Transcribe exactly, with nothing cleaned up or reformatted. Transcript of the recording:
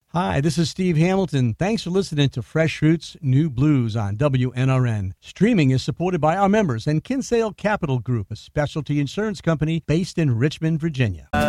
Hi, this is Steve Hamilton. Thanks for listening to Fresh Roots New Blues on W N R N. Streaming is supported by our members and Kinsale Capital Group, a specialty insurance company based in Richmond, Virginia.